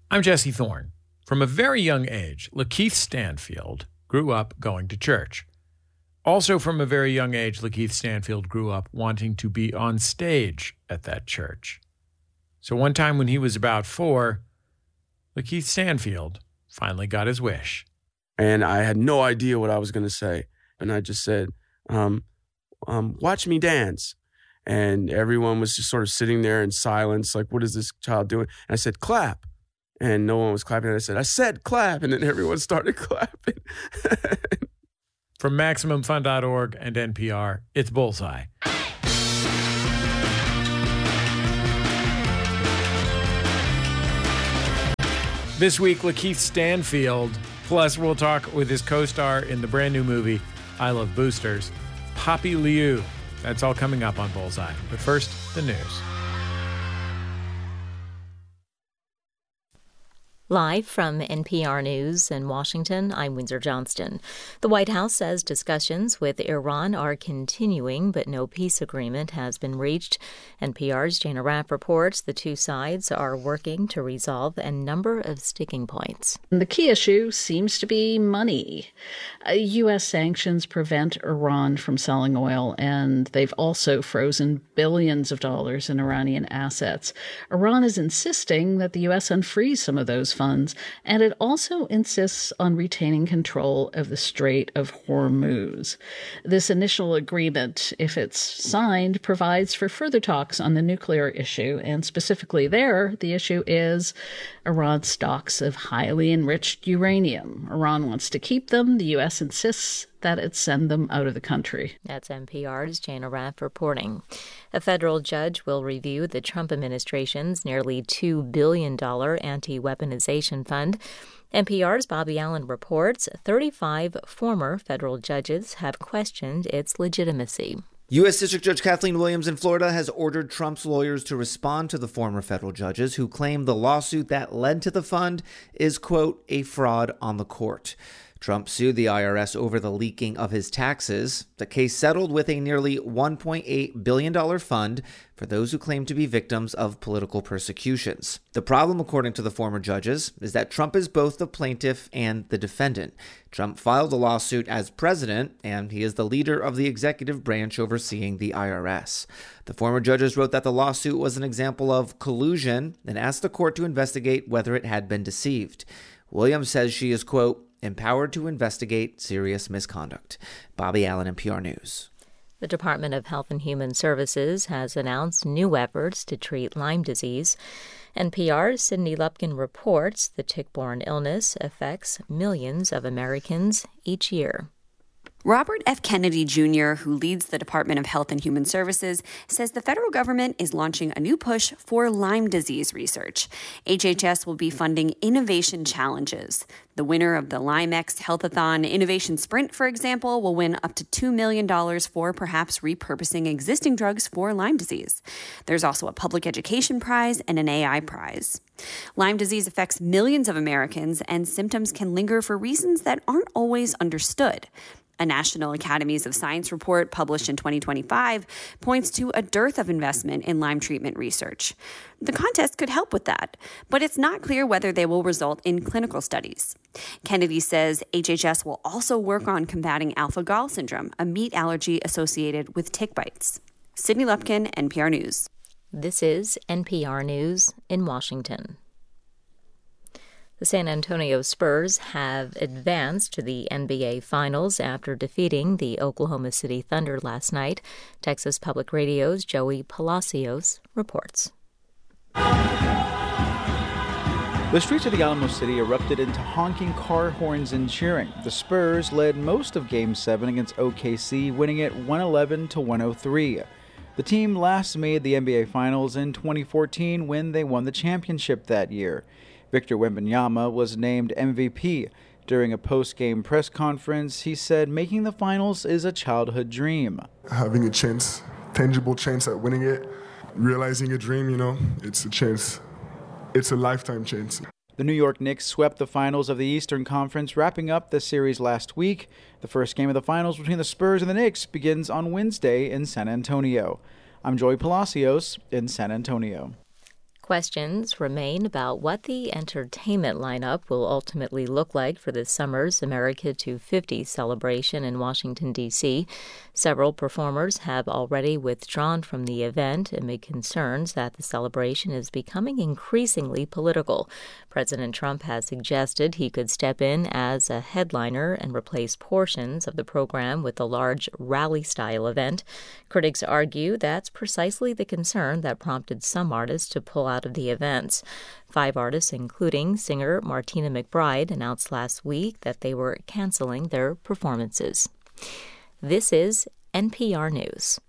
I'm Jesse Thorne. From a very young age, Lakeith Stanfield grew up going to church. Also from a very young age, Lakeith Stanfield grew up wanting to be on stage at that church. So one time when he was about 4, Lakeith Stanfield finally got his wish. And I had no idea what I was going to say. And I just said, watch me dance. And everyone was just sort of sitting there in silence, like, what is this child doing? And I said, clap. And no one was clapping. And I said, clap. And then everyone started clapping. From MaximumFun.org and NPR, it's Bullseye. This week, Lakeith Stanfield. Plus, we'll talk with his co-star in the brand new movie, I Love Boosters, Poppy Liu. That's all coming up on Bullseye. But first, the news. Live from NPR News in Washington, I'm Windsor Johnston. The White House says discussions with Iran are continuing, but no peace agreement has been reached. NPR's Jana Rapp reports the two sides are working to resolve a number of sticking points. The key issue seems to be money. U.S. sanctions prevent Iran from selling oil, and they've also frozen billions of dollars in Iranian assets. Iran is insisting that the U.S. unfreeze some of those funds, and it also insists on retaining control of the Strait of Hormuz. This initial agreement, if it's signed, provides for further talks on the nuclear issue, and specifically there, the issue is Iran's stocks of highly enriched uranium. Iran wants to keep them. The U.S. insists that it send them out of the country. That's NPR's Jana Rapp reporting. A federal judge will review the Trump administration's nearly $2 billion anti-weaponization fund. NPR's Bobby Allen reports 35 former federal judges have questioned its legitimacy. U.S. District Judge Kathleen Williams in Florida has ordered Trump's lawyers to respond to the former federal judges who claim the lawsuit that led to the fund is, quote, a fraud on the court. Trump sued the IRS over the leaking of his taxes. The case settled with a nearly $1.8 billion fund for those who claim to be victims of political persecutions. The problem, according to the former judges, is that Trump is both the plaintiff and the defendant. Trump filed the lawsuit as president, and he is the leader of the executive branch overseeing the IRS. The former judges wrote that the lawsuit was an example of collusion and asked the court to investigate whether it had been deceived. Williams says she is, quote, empowered to investigate serious misconduct. Bobby Allen, NPR News. The Department of Health and Human Services has announced new efforts to treat Lyme disease. NPR's Sydney Lupkin reports the tick-borne illness affects millions of Americans each year. Robert F. Kennedy Jr., who leads the Department of Health and Human Services, says the federal government is launching a new push for Lyme disease research. HHS will be funding innovation challenges. The winner of the LymeX Healthathon Innovation Sprint, for example, will win up to $2 million for perhaps repurposing existing drugs for Lyme disease. There's also a public education prize and an AI prize. Lyme disease affects millions of Americans, and symptoms can linger for reasons that aren't always understood. A National Academies of Science report published in 2025 points to a dearth of investment in Lyme treatment research. The contest could help with that, but it's not clear whether they will result in clinical studies. Kennedy says HHS will also work on combating alpha-gal syndrome, a meat allergy associated with tick bites. Sydney Lupkin, NPR News. This is NPR News in Washington. The San Antonio Spurs have advanced to the NBA Finals after defeating the Oklahoma City Thunder last night. Texas Public Radio's Joey Palacios reports. The streets of the Alamo City erupted into honking car horns and cheering. The Spurs led most of Game 7 against OKC, winning it 111-103. The team last made the NBA Finals in 2014 when they won the championship that year. Victor Wembanyama was named MVP. During a post-game press conference, he said making the finals is a childhood dream. Having a chance, tangible chance at winning it, realizing a dream, it's a chance. It's a lifetime chance. The New York Knicks swept the finals of the Eastern Conference, wrapping up the series last week. The first game of the finals between the Spurs and the Knicks begins on Wednesday in San Antonio. I'm Joey Palacios in San Antonio. Questions remain about what the entertainment lineup will ultimately look like for this summer's America 250 celebration in Washington, D.C. Several performers have already withdrawn from the event amid concerns that the celebration is becoming increasingly political. President Trump has suggested he could step in as a headliner and replace portions of the program with a large rally-style event. Critics argue that's precisely the concern that prompted some artists to pull out of the events. 5 artists, including singer Martina McBride, announced last week that they were canceling their performances. This is NPR News.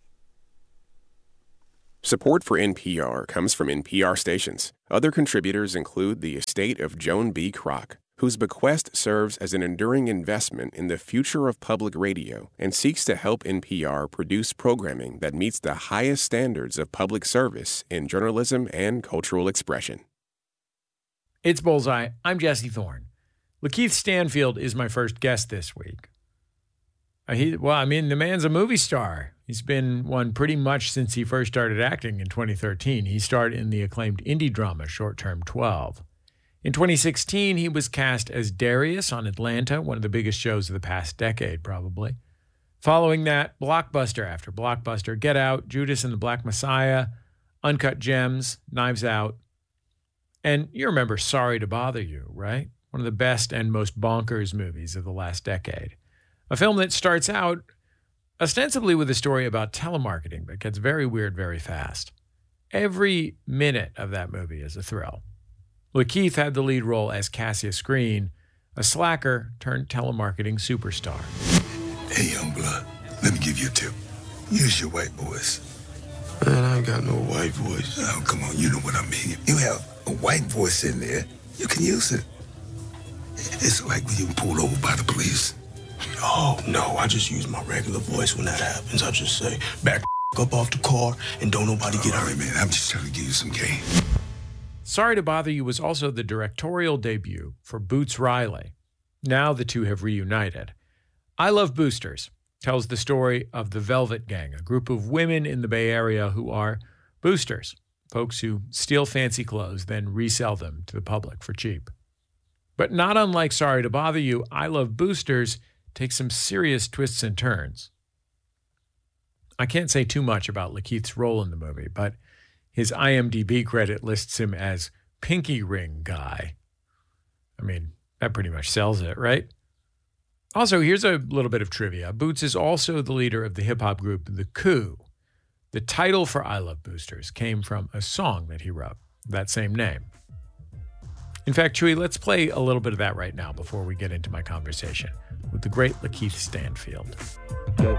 Support for NPR comes from NPR stations. Other contributors include the estate of Joan B. Kroc, whose bequest serves as an enduring investment in the future of public radio and seeks to help NPR produce programming that meets the highest standards of public service in journalism and cultural expression. It's Bullseye. I'm Jesse Thorne. Lakeith Stanfield is my first guest this week. The man's a movie star. He's been one pretty much since he first started acting in 2013. He starred in the acclaimed indie drama Short Term 12. In 2016, he was cast as Darius on Atlanta, one of the biggest shows of the past decade, probably. Following that, blockbuster after blockbuster, Get Out, Judas and the Black Messiah, Uncut Gems, Knives Out. And you remember Sorry to Bother You, right? One of the best and most bonkers movies of the last decade. A film that starts out ostensibly with a story about telemarketing, but gets very weird very fast. Every minute of that movie is a thrill. Lakeith had the lead role as Cassius Green, a slacker turned telemarketing superstar. Hey, young blood, let me give you a tip. Use your white voice. Man, I ain't got no white voice. Oh, come on, you know what I mean. You have a white voice in there, you can use it. It's like when you pulled over by the police. Oh, no, I just use my regular voice when that happens. I just say, back up off the car and don't nobody get hurt. All right, man, I'm just trying to give you some game. Sorry to Bother You was also the directorial debut for Boots Riley. Now the two have reunited. I Love Boosters tells the story of the Velvet Gang, a group of women in the Bay Area who are boosters, folks who steal fancy clothes, then resell them to the public for cheap. But not unlike Sorry to Bother You, I Love Boosters takes some serious twists and turns. I can't say too much about Lakeith's role in the movie, but his IMDb credit lists him as Pinky Ring Guy. I mean, that pretty much sells it, right? Also, here's a little bit of trivia. Boots is also the leader of the hip-hop group The Coup. The title for I Love Boosters came from a song that he wrote, that same name. In fact, Chewy, let's play a little bit of that right now before we get into my conversation with the great Lakeith Stanfield.